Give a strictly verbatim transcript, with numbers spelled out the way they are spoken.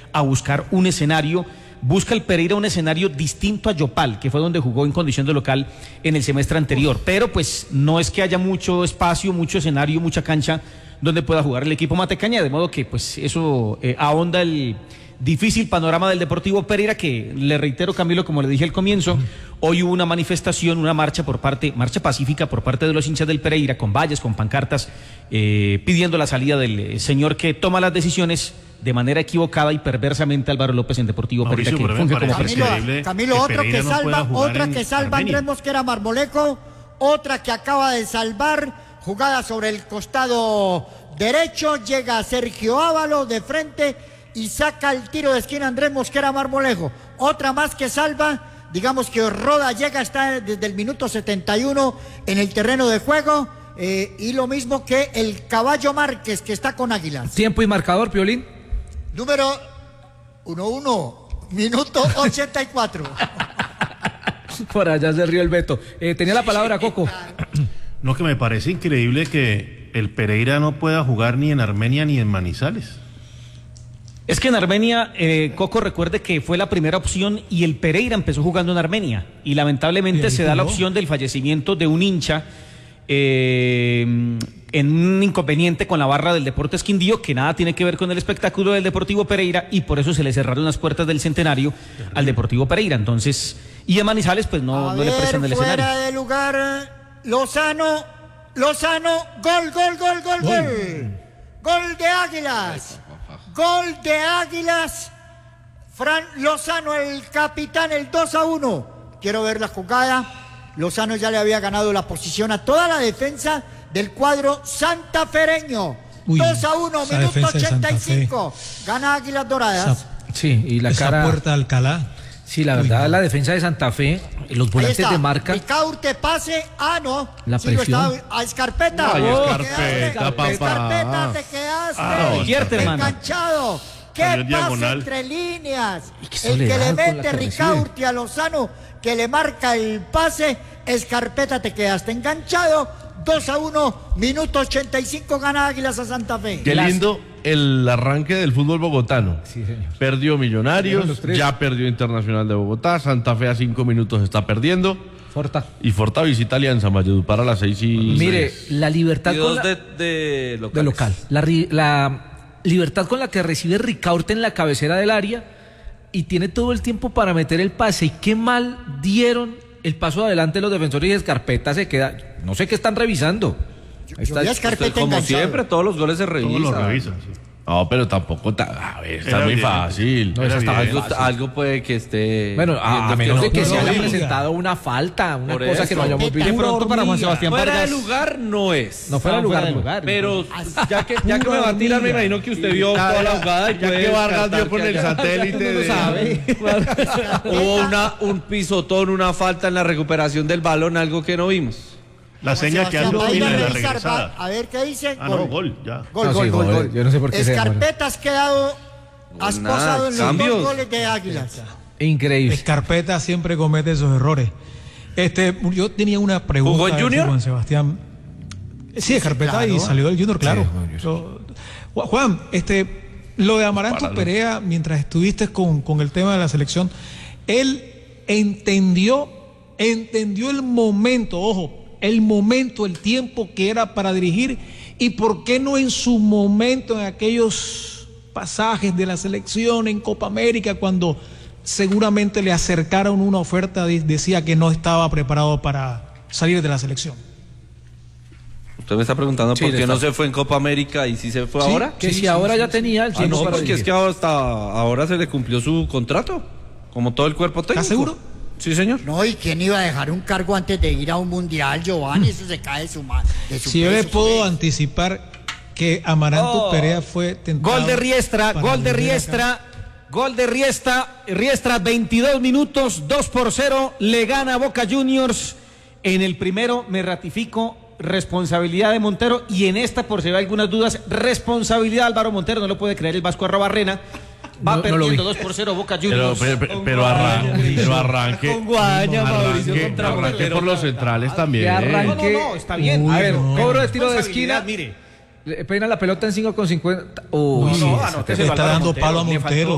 a buscar un escenario. Busca el Pereira un escenario distinto a Yopal, que fue donde jugó en condición de local en el semestre anterior, pero pues no es que haya mucho espacio, mucho escenario, mucha cancha donde pueda jugar el equipo Matecaña, de modo que pues eso eh, ahonda el difícil panorama del Deportivo Pereira, que le reitero, Camilo, como le dije al comienzo, hoy hubo una manifestación, una marcha por parte, marcha pacífica por parte de los hinchas del Pereira, con vallas, con pancartas, eh, pidiendo la salida del señor que toma las decisiones de manera equivocada y perversamente, Álvaro López, en Deportivo Mauricio, Pereira, que funge como presidente. Camilo, Camilo que otro que no salva, otra que salva Andrés Mosquera Marmolejo, otra que acaba de salvar, jugada sobre el costado derecho, llega Sergio Ávalo de frente y saca el tiro de esquina Andrés Mosquera Marmolejo. Otra más que salva, digamos que Roda llega, está desde el minuto setenta y uno en el terreno de juego, eh, y lo mismo que el Caballo Márquez, que está con Águilas. Tiempo y marcador, Piolín. Número uno uno, minuto ochenta y cuatro. Por allá se rió el Beto. Eh, tenía la palabra Coco. No, que me parece increíble que el Pereira no pueda jugar ni en Armenia ni en Manizales. Es que en Armenia, eh, Coco, recuerde que fue la primera opción y el Pereira empezó jugando en Armenia. Y lamentablemente se da la opción del fallecimiento de un hincha eh, en un inconveniente con la barra del Deportes Quindío, que nada tiene que ver con el espectáculo del Deportivo Pereira, y por eso se le cerraron las puertas del centenario al Deportivo Pereira. Entonces, y a Manizales, pues no, no le prestan el escenario. Fuera de lugar, Lozano, Lozano, gol, gol, gol, gol, gol. Gol de Águilas. Gol de Águilas, Fran Lozano, el capitán, el dos a uno. Quiero ver la jugada. Lozano ya le había ganado la posición a toda la defensa del cuadro santafereño. Uy, dos a uno, minuto ochenta y cinco. Gana Águilas Doradas. Esa, sí, y la esa cara. Puerta de Alcalá. Sí, la verdad, Uy, la defensa de Santa Fe, los volantes de marca. Ricaurte, pase, ah, no. La sí, presión. Estaba, a Escarpeta. Ay, oh, Escarpeta, papá. Escarpeta, te quedaste. Ah, no, enganchado. ¿Qué pasa diagonal entre líneas? El que le mete Ricaurte a Lozano, que le marca el pase, Escarpeta, te quedaste enganchado. dos a uno, minuto ochenta y cinco, gana Águilas a Santa Fe. Qué lindo el arranque del fútbol bogotano. Sí, señor. Perdió Millonarios, ya perdió Internacional de Bogotá, Santa Fe a cinco minutos está perdiendo. Forta. Y Forta visita Alianza Valledupar a las seis y... Mire, la libertad con la... de, de, de local. La, la libertad con la que recibe Ricaurte en la cabecera del área y tiene todo el tiempo para meter el pase. Y qué mal dieron el paso adelante los defensores, y Escarpeta se queda... No sé qué están revisando. Ahí está, yo Escarpeta como enganchado. siempre, todos los goles se revisan. Todos los revisan, sí. No, pero tampoco ta... a ver, está Era muy bien. fácil. No, esa está Algo, fácil. algo puede que esté... Bueno, a, a menos de que no se haya diga. presentado una falta, una Por cosa eso. que no hayamos visto. De pronto para Juan Sebastián Fuera Vargas. de lugar no es. No fuera de lugar, fuera de no. lugar. Pero ya que, ya que me va a tirar, me imagino que usted vio toda la jugada. Y Ya puede que Vargas descartar dio con que el haya- satélite Uno no de... sabe. Hubo una, un pisotón, una falta en la recuperación del balón, algo que no vimos. La seña que Sebastián, ando vaya tiene a de la revisar, regresada. va, a ver qué dice. Ah, no, gol, ya. Gol, No, gol, sí, gol, joder, gol. yo no sé por qué se demora. Escarpeta has quedado, has No, nada, posado en los cambios. dos goles de Águilas. Increíble. Escarpeta siempre comete esos errores. Este, yo tenía una pregunta. ¿Jugó en a ver si Junior? Juan Sebastián. Sí, Escarpeta claro. y salió del Junior, claro. Sí, Lo- Juan, este, lo de Amaranto Perea, mientras estuviste con, con el tema de la selección, él entendió, entendió el momento, ojo, el momento, el tiempo que era para dirigir, y por qué no en su momento, en aquellos pasajes de la selección en Copa América, cuando seguramente le acercaron una oferta, decía que no estaba preparado para salir de la selección. Usted me está preguntando Sí, por le qué no está- se fue en Copa América y si se fue Sí, ahora. Que Sí, si sí, ahora sí, ya sí. tenía el Ah, tiempo no, para porque es dirigir. que hasta ahora se le cumplió su contrato, como todo el cuerpo técnico. ¿Estás seguro? Sí, señor. No, ¿y quién iba a dejar un cargo antes de ir a un mundial, Giovanni? Eso se cae de su mano. Si yo le puedo anticipar que Amaranto Oh. Perea fue tentado. Gol de Riestra, para gol de volver acá. Riestra, gol de Riestra, Riestra, veintidós minutos, dos por cero, le gana Boca Juniors. En el primero me ratifico, responsabilidad de Montero, y en esta, por si hay algunas dudas, responsabilidad de Álvaro Montero, no lo puede creer el Vasco Arrobarrena. Va No, no lo perdiendo vi. dos por cero Boca Pero, Juniors. pero, pero, pero arranque, pero arranque, Con Guaña, Mauricio, arranque, contra arranque Montero. por los centrales también. Que arranque. No, no, no, está bien. Uy, A ver, no. Cobro de tiro de responsabilidad, esquina. mire. Le pena la pelota en cinco con cincuenta. Uy, No, no, esa anóteselo Le a está Álvaro dando palo a le faltó- Montero.